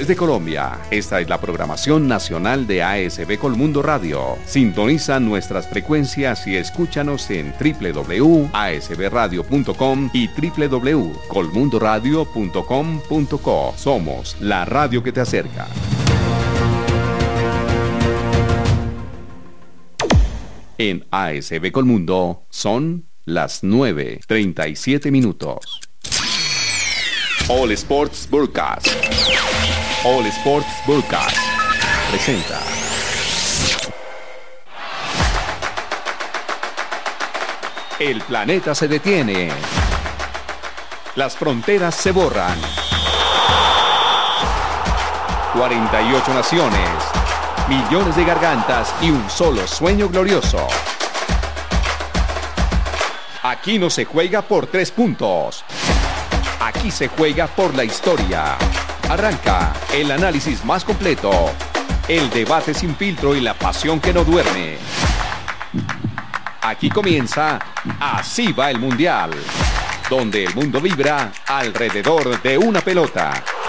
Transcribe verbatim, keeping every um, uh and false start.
regiones de Colombia. Esta es la programación nacional de A S B Colmundo Radio. Sintoniza nuestras frecuencias y escúchanos en doble u doble u doble u punto a s b radio punto com y doble u doble u doble u punto colmundo radio punto com punto co. Somos la radio que te acerca. En A S B Colmundo son las nueve treinta y siete minutos. All Sports Broadcast. All Sports Broadcast presenta. El planeta se detiene. Las fronteras se borran. cuarenta y ocho naciones, millones de gargantas y un solo sueño glorioso. Aquí no se juega por tres puntos. Aquí se juega por la historia. Arranca el análisis más completo, el debate sin filtro y la pasión que no duerme. Aquí comienza Así va el Mundial, donde el mundo vibra alrededor de una pelota.